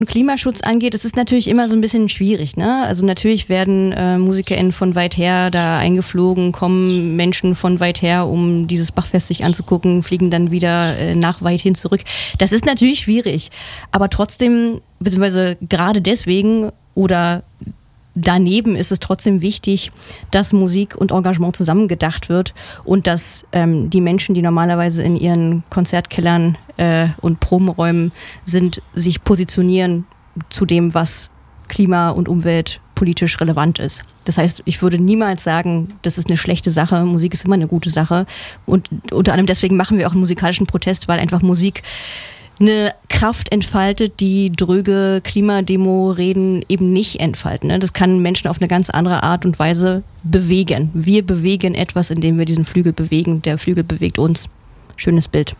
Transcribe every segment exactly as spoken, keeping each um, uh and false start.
Klimaschutz angeht, es ist natürlich immer so ein bisschen schwierig, ne? Also natürlich werden äh, MusikerInnen von weit her da eingeflogen, kommen Menschen von weit her, um dieses Bachfest sich anzugucken, fliegen dann wieder äh, nach weit hin zurück. Das ist natürlich schwierig, aber trotzdem, beziehungsweise gerade deswegen oder daneben ist es trotzdem wichtig, dass Musik und Engagement zusammengedacht wird und dass ähm, die Menschen, die normalerweise in ihren Konzertkellern äh, und Probenräumen sind, sich positionieren zu dem, was klima- und umweltpolitisch relevant ist. Das heißt, ich würde niemals sagen, das ist eine schlechte Sache. Musik ist immer eine gute Sache. Und unter anderem deswegen machen wir auch einen musikalischen Protest, weil einfach Musik eine Kraft entfaltet, die dröge Klimademo-Reden eben nicht entfalten. Ne? Das kann Menschen auf eine ganz andere Art und Weise bewegen. Wir bewegen etwas, indem wir diesen Flügel bewegen. Der Flügel bewegt uns. Schönes Bild.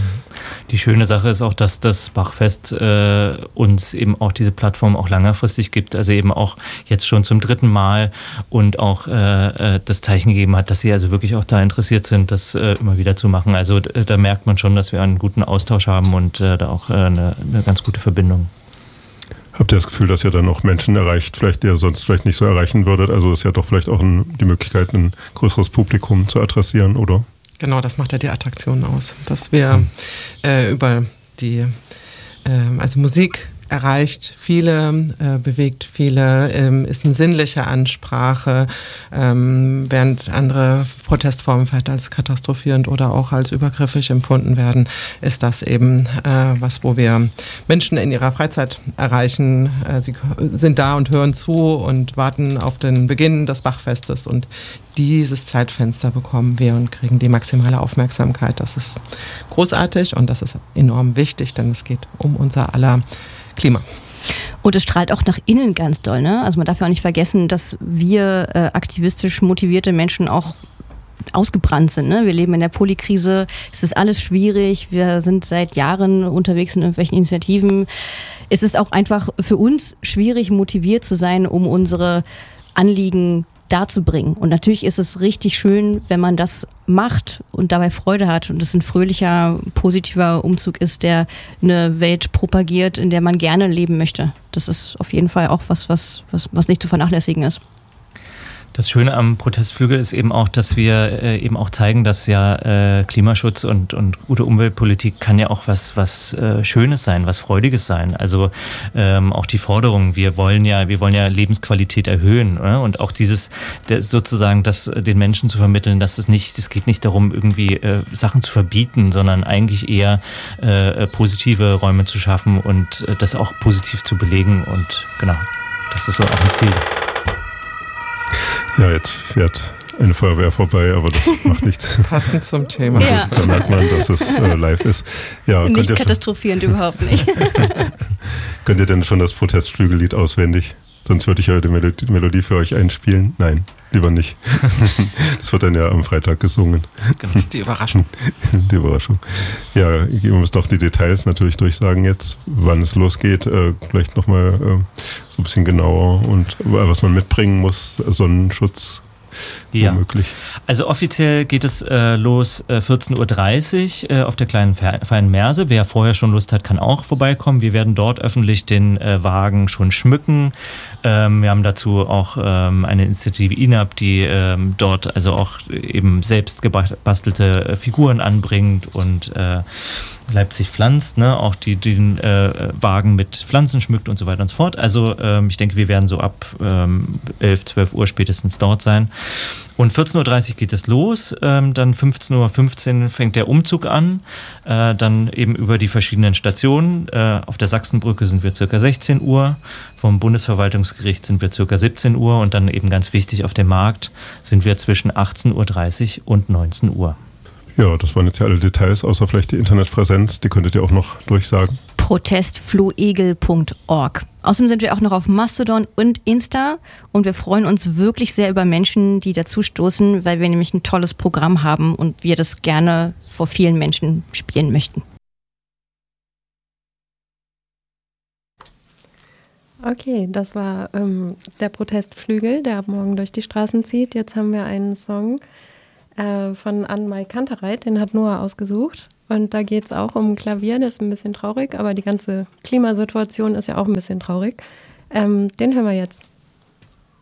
Die schöne Sache ist auch, dass das Bachfest äh, uns eben auch diese Plattform auch längerfristig gibt, also eben auch jetzt schon zum dritten Mal und auch äh, das Zeichen gegeben hat, dass sie also wirklich auch da interessiert sind, das äh, immer wieder zu machen. Also äh, da merkt man schon, dass wir einen guten Austausch haben und äh, da auch äh, eine, eine ganz gute Verbindung. Habt ihr das Gefühl, dass ihr dann auch Menschen erreicht, vielleicht die ihr sonst vielleicht nicht so erreichen würdet? Also ist ja doch vielleicht auch ein, die Möglichkeit, ein größeres Publikum zu adressieren, oder? Genau, das macht ja die Attraktion aus, dass wir äh, über die, äh, also Musik erreicht viele, äh, bewegt viele, ähm, ist eine sinnliche Ansprache, ähm, während andere Protestformen vielleicht als katastrophierend oder auch als übergriffig empfunden werden, ist das eben äh, was, wo wir Menschen in ihrer Freizeit erreichen. Äh, sie sind da und hören zu und warten auf den Beginn des Bachfestes und dieses Zeitfenster bekommen wir und kriegen die maximale Aufmerksamkeit. Das ist großartig und das ist enorm wichtig, denn es geht um unser aller Klima. Und es strahlt auch nach innen ganz doll, ne? Also man darf ja auch nicht vergessen, dass wir äh, aktivistisch motivierte Menschen auch ausgebrannt sind. Ne? Wir leben in der Polykrise, es ist alles schwierig, wir sind seit Jahren unterwegs in irgendwelchen Initiativen. Es ist auch einfach für uns schwierig, motiviert zu sein, um unsere Anliegen darzubringen. Und natürlich ist es richtig schön, wenn man das macht und dabei Freude hat und es ein fröhlicher, positiver Umzug ist, der eine Welt propagiert, in der man gerne leben möchte. Das ist auf jeden Fall auch was, was, was, was nicht zu vernachlässigen ist. Das Schöne am Protestflügel ist eben auch, dass wir äh, eben auch zeigen, dass ja äh, Klimaschutz und, und gute Umweltpolitik kann ja auch was, was äh, Schönes sein, was Freudiges sein. Also ähm, auch die Forderung, wir wollen ja, wir wollen ja Lebensqualität erhöhen, oder? Und auch dieses der, sozusagen, das den Menschen zu vermitteln, dass es nicht, es geht nicht darum, irgendwie äh, Sachen zu verbieten, sondern eigentlich eher äh, positive Räume zu schaffen und äh, das auch positiv zu belegen. Und genau, das ist so auch ein Ziel. Ja, jetzt fährt eine Feuerwehr vorbei, aber das macht nichts. Passend zum Thema. Ja. Da merkt man, dass es äh, live ist. Ja, nicht katastrophierend, schon, überhaupt nicht. Könnt ihr denn schon das Protestflügellied auswendig? Sonst würde ich ja die Melodie, Melodie für euch einspielen. Nein, lieber nicht. Das wird dann ja am Freitag gesungen. Das ist die Überraschung. Die Überraschung. Ja, ihr müsst doch die Details natürlich durchsagen jetzt, wann es losgeht. Äh, vielleicht nochmal äh, so ein bisschen genauer und was man mitbringen muss, Sonnenschutz. Ja, womöglich. Also offiziell geht es äh, los äh, vierzehn Uhr dreißig äh, auf der kleinen Feinen Merse. Wer vorher schon Lust hat, kann auch vorbeikommen. Wir werden dort öffentlich den äh, Wagen schon schmücken. Ähm, wir haben dazu auch ähm, eine Initiative I N A B, die ähm, dort also auch eben selbst gebastelte äh, Figuren anbringt und äh, Leipzig pflanzt, ne, auch die den äh, Wagen mit Pflanzen schmückt und so weiter und so fort. Also ähm, ich denke, wir werden so ab ähm, elf, zwölf Uhr spätestens dort sein. Und vierzehn Uhr dreißig geht es los, ähm, dann fünfzehn Uhr fünfzehn fängt der Umzug an, äh, dann eben über die verschiedenen Stationen. Äh, auf der Sachsenbrücke sind wir circa sechzehn Uhr, vom Bundesverwaltungsgericht sind wir circa siebzehn Uhr und dann eben ganz wichtig, auf dem Markt sind wir zwischen achtzehn Uhr dreißig und neunzehn Uhr. Ja, das waren jetzt ja alle Details, außer vielleicht die Internetpräsenz, die könntet ihr auch noch durchsagen. protestflohegel punkt org. Außerdem sind wir auch noch auf Mastodon und Insta und wir freuen uns wirklich sehr über Menschen, die dazu stoßen, weil wir nämlich ein tolles Programm haben und wir das gerne vor vielen Menschen spielen möchten. Okay, das war ähm, der Protestflügel, der ab morgen durch die Straßen zieht. Jetzt haben wir einen Song äh, von Anne-Mai Kantereit, den hat Noah ausgesucht. Und da geht es auch um Klavier, das ist ein bisschen traurig, aber die ganze Klimasituation ist ja auch ein bisschen traurig. Ähm, den hören wir jetzt.